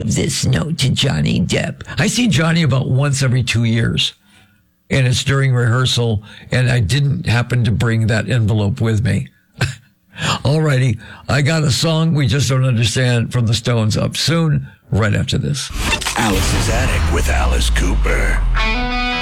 of this note to Johnny Depp. I see Johnny about once every 2 years, and it's during rehearsal, and I didn't happen to bring that envelope with me. Alrighty, I got a song we just don't understand from the Stones up soon, right after this. Alice's Attic with Alice Cooper.